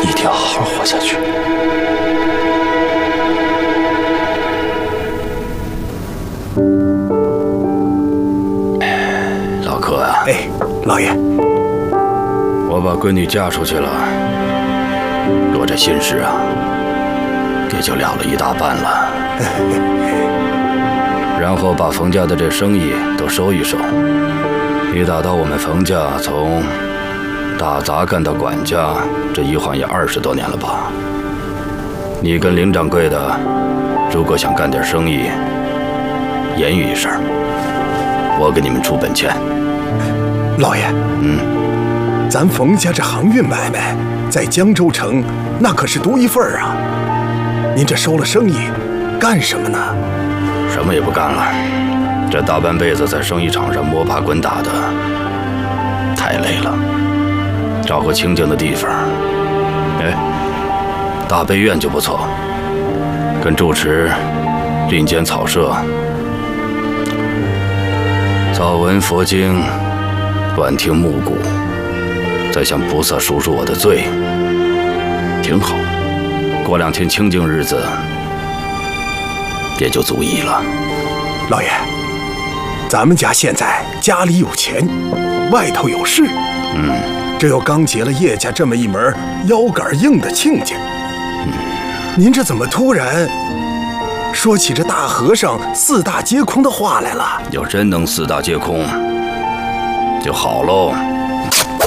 一定要好好活下去。 老柯啊， 哎，老爷， 我把闺女嫁出去了，我这心事啊，也就了了一大半了。然后把冯家的这生意都收一收。你打到我们冯家从打杂干到管家，这一晃也20多年了吧？你跟林掌柜的，如果想干点生意，言语一声，我给你们出本钱。 老爷，咱冯家这航运买卖，在江州城那可是独一份啊。您这收了生意，干什么呢？ 什么也不干了，这大半辈子在生意场上摸爬滚打的，太累了。找个清静的地方，大悲院就不错，跟住持林间草舍，早闻佛经，晚听暮鼓，再向菩萨述说我的罪，挺好。过2天清静日子，也就足矣了。 老爷，咱们家现在家里有钱，外头有事，这又刚结了叶家这么一门腰杆硬的亲家，您这怎么突然说起这大和尚4大皆空的话来了？ 要真能4大皆空就好喽。